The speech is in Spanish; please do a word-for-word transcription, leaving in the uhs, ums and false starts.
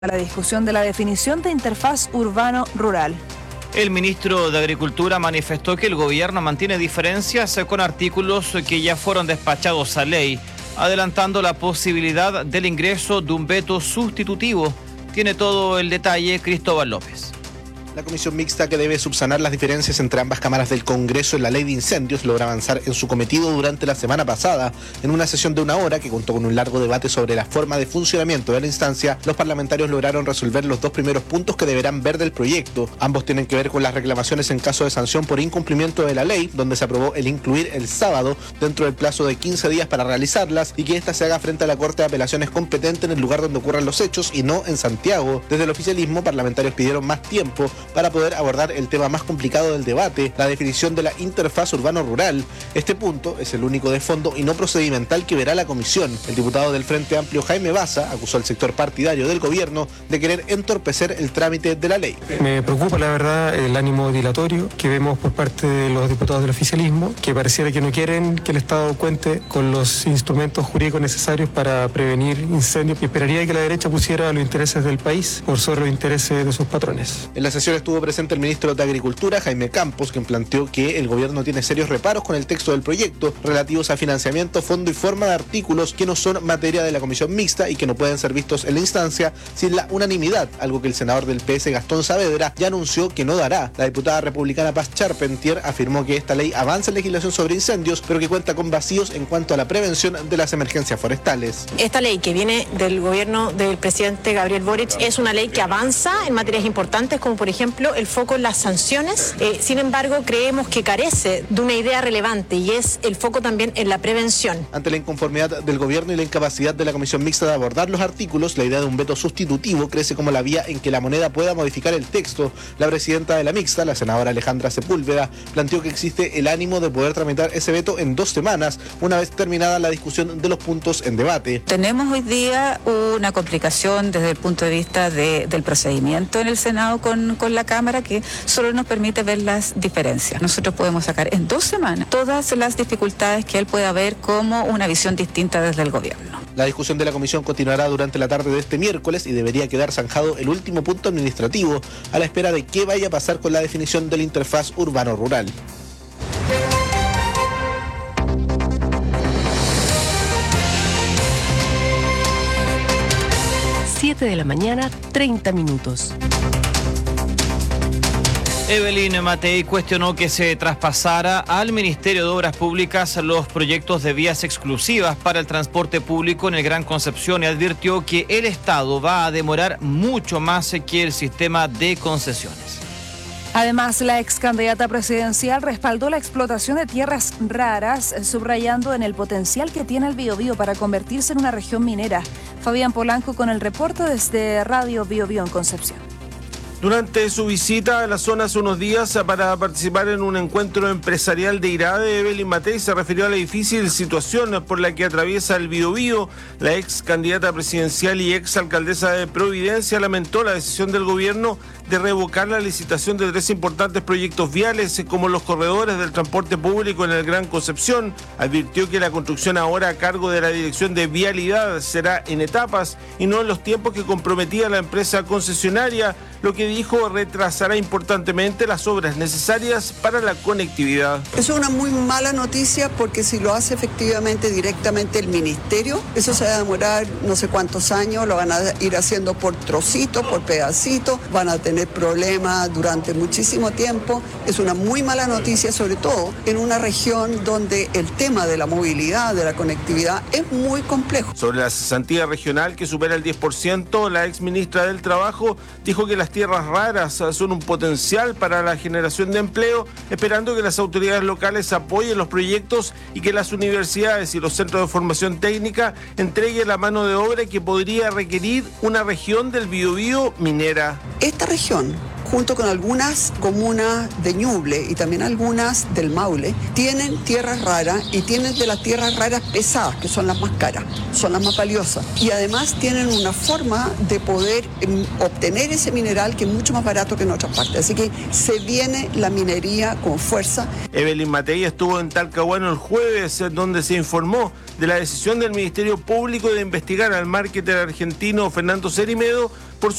la discusión de la definición de interfaz urbano-rural. El ministro de Agricultura manifestó que el gobierno mantiene diferencias con artículos que ya fueron despachados a ley, adelantando la posibilidad del ingreso de un veto sustitutivo. Tiene todo el detalle Cristóbal López. La comisión mixta, que debe subsanar las diferencias entre ambas cámaras del Congreso en la ley de incendios, logra avanzar en su cometido durante la semana pasada. En una sesión de una hora que contó con un largo debate sobre la forma de funcionamiento de la instancia, los parlamentarios lograron resolver los dos primeros puntos que deberán ver del proyecto. Ambos tienen que ver con las reclamaciones en caso de sanción por incumplimiento de la ley, donde se aprobó el incluir el sábado dentro del plazo de quince días para realizarlas y que ésta se haga frente a la Corte de Apelaciones competente en el lugar donde ocurran los hechos y no en Santiago. Desde el oficialismo, parlamentarios pidieron más tiempo para poder abordar el tema más complicado del debate, la definición de la interfaz urbano-rural. Este punto es el único de fondo y no procedimental que verá la comisión. El diputado del Frente Amplio, Jaime Baza, acusó al sector partidario del gobierno de querer entorpecer el trámite de la ley. Me preocupa, la verdad, el ánimo dilatorio que vemos por parte de los diputados del oficialismo, que pareciera que no quieren que el Estado cuente con los instrumentos jurídicos necesarios para prevenir incendios, y esperaría que la derecha pusiera los intereses del país por sobre los intereses de sus patrones. En la sesión estuvo presente el ministro de Agricultura, Jaime Campos, quien planteó que el gobierno tiene serios reparos con el texto del proyecto relativos a financiamiento, fondo y forma de artículos que no son materia de la comisión mixta y que no pueden ser vistos en la instancia sin la unanimidad, algo que el senador del P S, Gastón Saavedra, ya anunció que no dará. La diputada republicana Paz Charpentier afirmó que esta ley avanza en legislación sobre incendios, pero que cuenta con vacíos en cuanto a la prevención de las emergencias forestales. Esta ley que viene del gobierno del presidente Gabriel Boric es una ley que avanza en materias importantes, como por ejemplo el foco en las sanciones. Eh, sin embargo, creemos que carece de una idea relevante y es el foco también en la prevención. Ante la inconformidad del gobierno y la incapacidad de la comisión mixta de abordar los artículos, la idea de un veto sustitutivo crece como la vía en que la moneda pueda modificar el texto. La presidenta de la mixta, la senadora Alejandra Sepúlveda, planteó que existe el ánimo de poder tramitar ese veto en dos semanas, una vez terminada la discusión de los puntos en debate. Tenemos hoy día una complicación desde el punto de vista de, del procedimiento en el Senado con, con la Cámara, que solo nos permite ver las diferencias. Nosotros podemos sacar en dos semanas todas las dificultades que él pueda ver como una visión distinta desde el gobierno. La discusión de la comisión continuará durante la tarde de este miércoles y debería quedar zanjado el último punto administrativo, a la espera de qué vaya a pasar con la definición de la interfaz urbano-rural. siete de la mañana, treinta minutos. Evelyn Matei cuestionó que se traspasara al Ministerio de Obras Públicas los proyectos de vías exclusivas para el transporte público en el Gran Concepción y advirtió que el Estado va a demorar mucho más que el sistema de concesiones. Además, la ex candidata presidencial respaldó la explotación de tierras raras, subrayando en el potencial que tiene el Biobío para convertirse en una región minera. Fabián Polanco con el reporte desde Radio Biobío en Concepción. Durante su visita a la zona hace unos días para participar en un encuentro empresarial de IRADE, Evelyn Matei se refirió a la difícil situación por la que atraviesa el Biobío. La ex candidata presidencial y ex alcaldesa de Providencia lamentó la decisión del gobierno de revocar la licitación de tres importantes proyectos viales como los corredores del transporte público en el Gran Concepción. Advirtió que la construcción ahora a cargo de la Dirección de Vialidad será en etapas y no en los tiempos que comprometía la empresa concesionaria, lo que dijo retrasará importantemente las obras necesarias para la conectividad. Es una muy mala noticia porque si lo hace efectivamente directamente el ministerio, eso se va a demorar no sé cuántos años, lo van a ir haciendo por trocito, por pedacito, van a tener problemas durante muchísimo tiempo. Es una muy mala noticia, sobre todo en una región donde el tema de la movilidad, de la conectividad, es muy complejo. Sobre la cesantía regional que supera el diez por ciento, la ex ministra del Trabajo dijo que las tierras raras son un potencial para la generación de empleo, esperando que las autoridades locales apoyen los proyectos y que las universidades y los centros de formación técnica entreguen la mano de obra que podría requerir una región del Biobío minera. Esta región, junto con algunas comunas de Ñuble y también algunas del Maule, tienen tierras raras y tienen de las tierras raras pesadas, que son las más caras, son las más valiosas. Y además tienen una forma de poder eh, obtener ese mineral que es mucho más barato que en otras partes. Así que se viene la minería con fuerza. Evelyn Matei estuvo en Talcahuano el jueves, donde se informó de la decisión del Ministerio Público de investigar al marketer argentino Fernando Cerimedo por su